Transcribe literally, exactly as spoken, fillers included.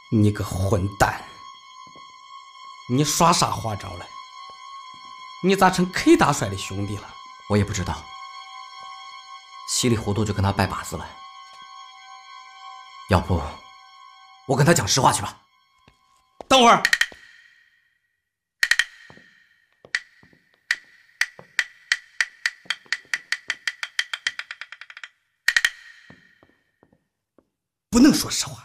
你个混蛋！你耍啥花招了？你咋成 K 大帅的兄弟了？ 我也不知道，稀里糊涂就跟他拜把子了。要不，我跟他讲实话去吧。 等会儿，不能说实话。